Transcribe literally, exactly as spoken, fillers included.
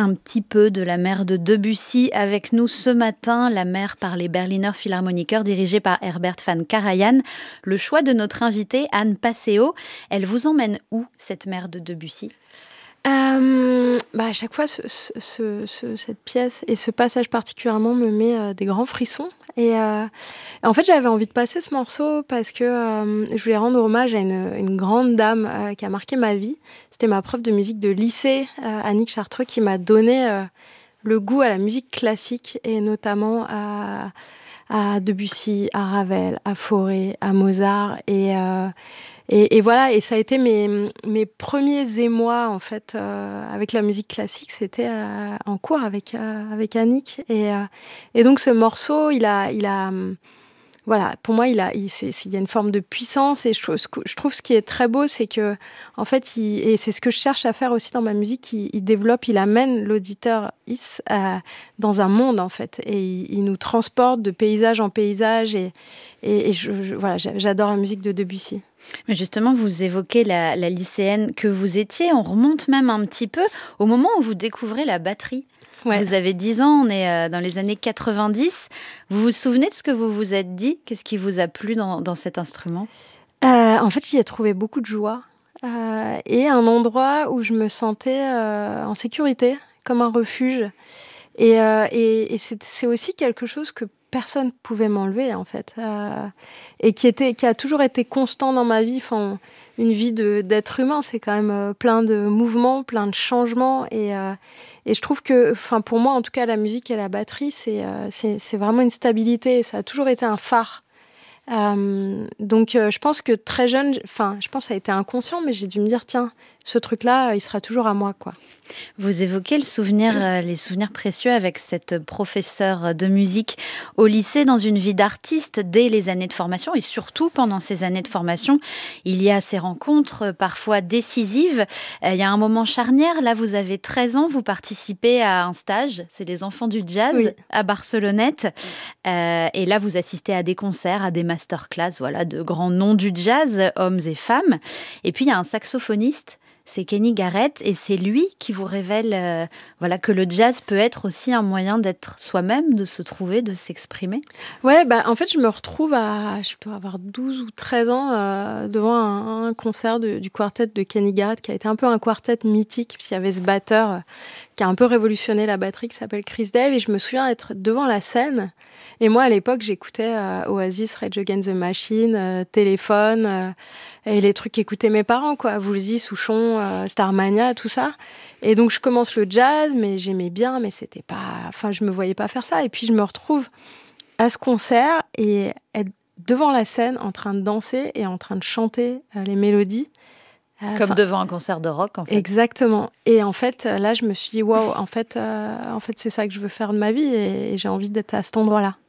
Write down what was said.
un petit peu de la mère de Debussy avec nous ce matin, la mère par les Berliner Philharmoniker dirigée par Herbert van Karajan. Le choix de notre invitée, Anne Passeo, elle vous emmène où cette mère de Debussy ? Euh, bah à chaque fois, ce, ce, ce, cette pièce et ce passage particulièrement me met euh, des grands frissons. Et euh, en fait, j'avais envie de passer ce morceau parce que euh, je voulais rendre hommage à une, une grande dame euh, qui a marqué ma vie. C'était ma prof de musique de lycée, euh, Annick Chartreux, qui m'a donné euh, le goût à la musique classique et notamment à, à Debussy, à Ravel, à Fauré, à Mozart. Et... Euh, Et, et voilà, et ça a été mes, mes premiers émois en fait euh, avec la musique classique, c'était euh, en cours avec euh, avec Annick. Et euh, et donc ce morceau, il a il a voilà, pour moi, il a il, c'est, il y a une forme de puissance. Et je trouve ce que, je trouve ce qui est très beau, c'est que en fait, il, et c'est ce que je cherche à faire aussi dans ma musique, il, il développe, il amène l'auditeur is, euh, dans un monde en fait, et il, il nous transporte de paysage en paysage. Et et, et je, je, voilà, j'adore la musique de Debussy. Mais justement, vous évoquez la, la lycéenne que vous étiez. On remonte même un petit peu au moment où vous découvrez la batterie. Ouais. Vous avez dix ans, on est dans les années quatre-vingt-dix. Vous vous souvenez de ce que vous vous êtes dit ? Qu'est-ce qui vous a plu dans, dans cet instrument ? euh, En fait, j'y ai trouvé beaucoup de joie euh, et un endroit où je me sentais euh, en sécurité, comme un refuge. Et, euh, et, et c'est, c'est aussi quelque chose que personne pouvait m'enlever en fait, euh, et qui était, qui a toujours été constant dans ma vie. Enfin, une vie de, d'être humain, c'est quand même euh, plein de mouvements, plein de changements, et, euh, et je trouve que, enfin, pour moi en tout cas, la musique et la batterie, c'est, euh, c'est, c'est vraiment une stabilité. Ça a toujours été un phare. Euh, donc, euh, je pense que très jeune, enfin, je pense que ça a été inconscient, mais j'ai dû me dire, tiens, ce truc-là, il sera toujours à moi, quoi. Vous évoquez le souvenir, euh, les souvenirs précieux avec cette professeure de musique au lycée, dans une vie d'artiste dès les années de formation et surtout pendant ces années de formation. Il y a ces rencontres euh, parfois décisives. Euh, il y a un moment charnière. Là, vous avez treize ans, vous participez à un stage. C'est les Enfants du Jazz oui. à Barcelonnette. Euh, et là, vous assistez à des concerts, à des masterclass, voilà, de grands noms du jazz, hommes et femmes. Et puis, il y a un saxophoniste. C'est Kenny Garrett et c'est lui qui vous révèle euh, voilà, que le jazz peut être aussi un moyen d'être soi-même, de se trouver, de s'exprimer. Ouais, bah, en fait, je me retrouve à, je dois avoir douze ou treize ans euh, devant un, un concert de, du quartet de Kenny Garrett qui a été un peu un quartet mythique, puisqu'il y avait ce batteur euh, qui a un peu révolutionné la batterie qui s'appelle Chris Dave, et je me souviens être devant la scène. Et moi, à l'époque, j'écoutais euh, Oasis, Rage Against the Machine, euh, Téléphone, euh, et les trucs qu'écoutaient mes parents, quoi. Woolsey, Souchon, euh, Starmania, tout ça. Et donc, je commence le jazz, mais j'aimais bien, mais c'était pas... Enfin, je me voyais pas faire ça. Et puis, je me retrouve à ce concert et être devant la scène en train de danser et en train de chanter euh, les mélodies. Euh, Comme ça... devant un concert de rock, en fait. Exactement. Et en fait, là, je me suis dit, waouh, en fait, euh, en fait, c'est ça que je veux faire de ma vie et, et j'ai envie d'être à cet endroit-là.